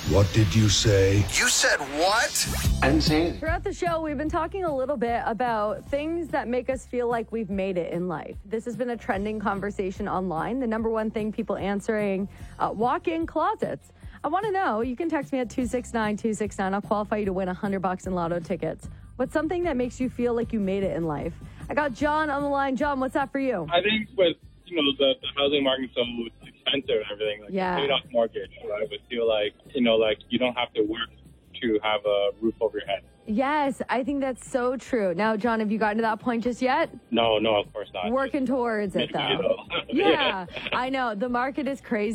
What did you say? You said what? I didn't say anything. Throughout the show, we've been talking a little bit about things that make us feel like we've made it in life. This has been a trending conversation online. The number one thing people answering, walk-in closets. I want to know, you can text me at 269-269. I'll qualify you to win $100 in lotto tickets. What's something that makes you feel like you made it in life? I got John on the line. John, what's that for you? I think with, the housing market so expensive and everything, like paid off mortgage, I would feel like, you don't have to work to have a roof over your head. Yes, I think that's so true. Now, John, have you gotten to that point just yet? No, of course not. Working towards it, though. Yeah, I know. The market is crazy.